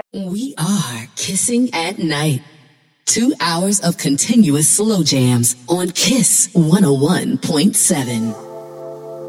We are Kissing at Night. 2 hours of continuous slow jams on Kiss 101.7.